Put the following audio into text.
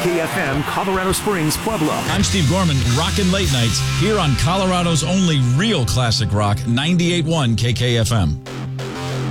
KKFM, Colorado Springs, Pueblo. I'm Steve Gorman, rockin' late nights here on Colorado's only real classic rock, 98.1 KKFM.